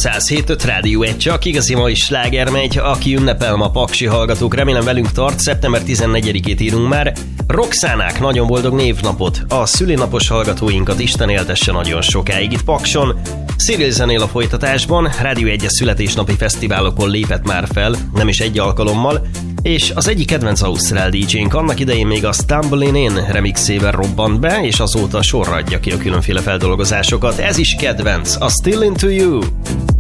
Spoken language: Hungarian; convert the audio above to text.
107.5 Rádió 1, csak igazi mai sláger megy, aki ünnepel ma paksi hallgatók, remélem velünk tart, szeptember 14-ét írunk már. Roxánák, nagyon boldog névnapot, a szülinapos hallgatóinkat Isten éltesse nagyon sokáig itt Pakson. Cyril zenél a folytatásban, Rádió 1-es születésnapi fesztiválokon lépett már fel, nem is egy alkalommal, és az egyik kedvenc ausztrál DJ-nk annak idején még a Stumbling In remixével robbant be, és azóta sorra adja ki a különféle feldolgozásokat. Ez is kedvenc, a Still Into You.